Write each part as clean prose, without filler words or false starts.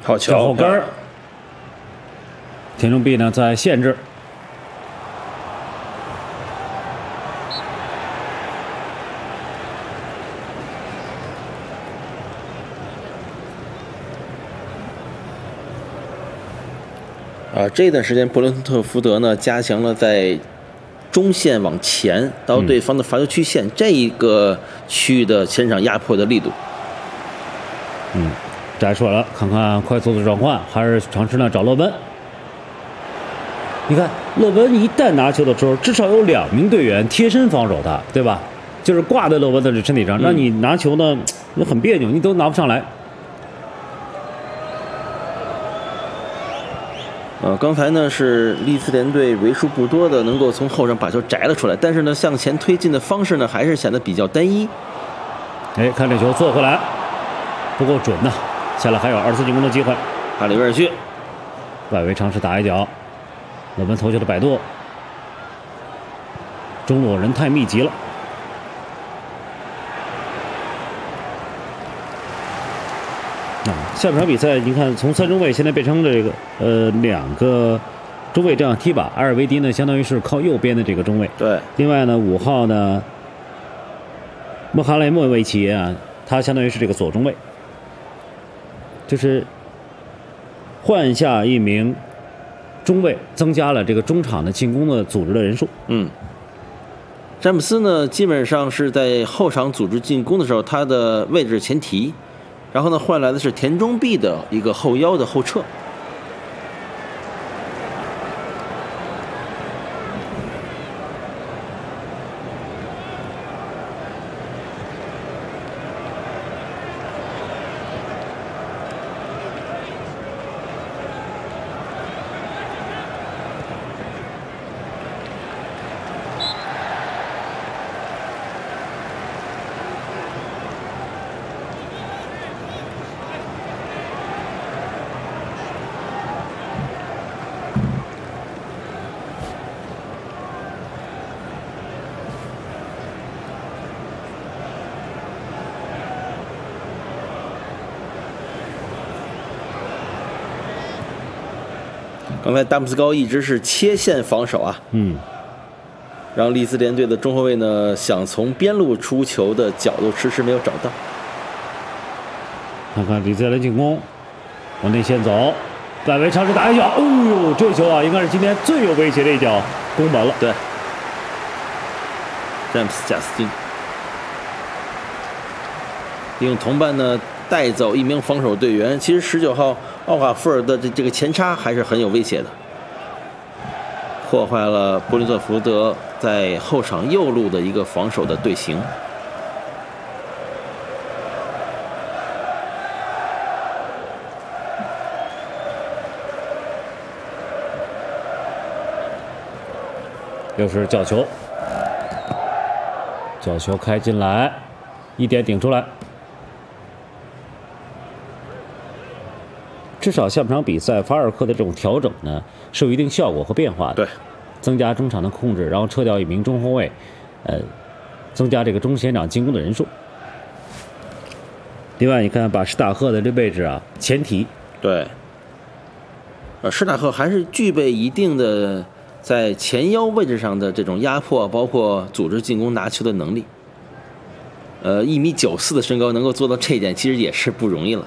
好球， 脚后跟儿。田中碧呢在限制。 这段时间布伦特福德呢加强了在中线往前到对方的罚球区线这一个区域的前场压迫的力度。 摘出来了，看看快速的转换，还是尝试呢找勒温。你看勒温一旦拿球的时候，至少有2名队员贴身防守他，对吧？就是挂在勒温的这身体上，让你拿球呢就很别扭，你都拿不上来。 刚才呢是利兹联队为数不多的能够从后场把球摘了出来，但是呢向前推进的方式呢还是显得比较单一。 看这球做回来不够准呐，下来还有2次进攻的机会。 哈里威尔逊外围尝试打一脚，勒温头球的摆渡，中路人太密集了。下半场比赛，你看从3中卫现在变成这个2个中卫这样踢法。阿尔维迪呢，相当于是靠右边的这个中卫。 对。 另外呢，5号呢，穆哈雷莫维奇啊，他相当于是这个左中卫，就是换下一名中卫，增加了这个中场的进攻的组织的人数。 詹姆斯呢，基本上是在后场组织进攻的时候，他的位置前提。然后呢，换来的是田中碧的一个后腰的后撤。刚才达姆斯高一直是切线防守啊，让利兹联队的中后卫呢想从边路出球的角度迟迟没有找到。 看看利兹联进攻，往内线走，外围尝试打一脚，这球啊应该是今天最有威胁的一脚攻门了。 对，詹姆斯贾斯汀利用同伴呢带走一名防守队员。其实19号奥卡福尔的这个前插还是很有威胁的，破坏了布伦特福德在后场右路的一个防守的队形。 又是角球，角球开进来，1点顶出来。至少下半场比赛，法尔科的这种调整呢是有一定效果和变化的。 对， 增加中场的控制，然后撤掉一名中后卫，增加这个中前场进攻的人数。另外，你看把施塔赫的这位置啊前提， 对，施塔赫还是具备一定的在前腰位置上的这种压迫，包括组织进攻拿球的能力。1.94米的身高能够做到这一点，其实也是不容易了。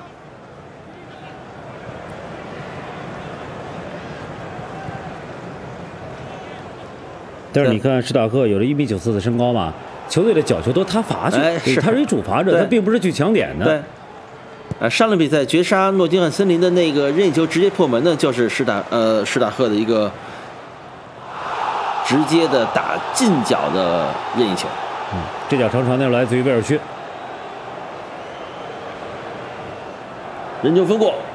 但是你看施塔克有了1.94米的身高嘛，球队的角球都他罚去，他是一主罚者，他并不是去抢点的。 对，上轮比赛绝杀诺丁汉森林的那个任意球直接破门呢，就是施塔赫的一个直接的打近角的任意球。 这脚长传呢来自于威尔逊， 人球分过。